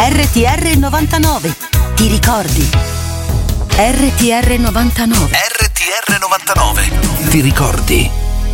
RTR 99. Ti ricordi? RTR 99. RTR 99. Ti ricordi?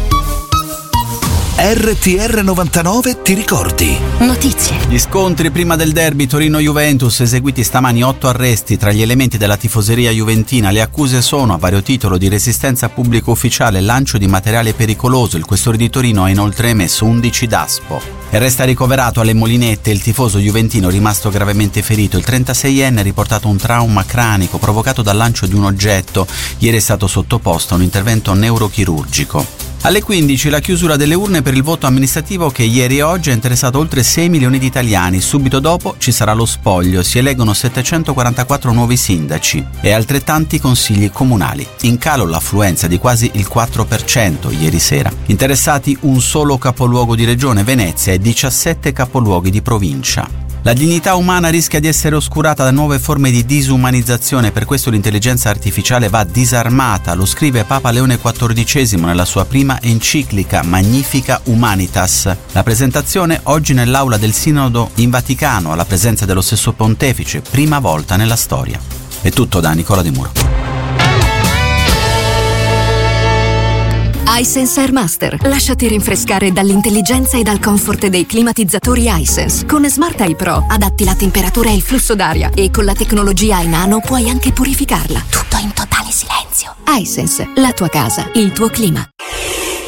RTR 99 ti ricordi? Notizie. Gli scontri prima del derby Torino-Juventus, eseguiti stamani 8 arresti tra gli elementi della tifoseria juventina. Le accuse sono, a vario titolo, di resistenza a pubblico ufficiale e lancio di materiale pericoloso. Il questore di Torino ha inoltre emesso 11 DASPO. E resta ricoverato alle Molinette il tifoso juventino rimasto gravemente ferito. Il 36enne ha riportato un trauma cranico provocato dal lancio di un oggetto. Ieri è stato sottoposto a un intervento neurochirurgico. Alle 15 la chiusura delle urne per il voto amministrativo che ieri e oggi ha interessato oltre 6 milioni di italiani. Subito dopo ci sarà lo spoglio, si eleggono 744 nuovi sindaci e altrettanti consigli comunali. In calo l'affluenza di quasi il 4% ieri sera. Interessati un solo capoluogo di regione, Venezia, e 17 capoluoghi di provincia. La dignità umana rischia di essere oscurata da nuove forme di disumanizzazione, per questo l'intelligenza artificiale va disarmata, lo scrive Papa Leone XIV nella sua prima enciclica Magnifica Humanitas. La presentazione oggi nell'aula del Sinodo in Vaticano, alla presenza dello stesso pontefice, prima volta nella storia. È tutto da Nicola De Muro. iSense Air Master. Lasciati rinfrescare dall'intelligenza e dal comfort dei climatizzatori iSense. Con Smart Eye Pro adatti la temperatura e il flusso d'aria e con la tecnologia iNano puoi anche purificarla. Tutto in totale silenzio. iSense, la tua casa, il tuo clima.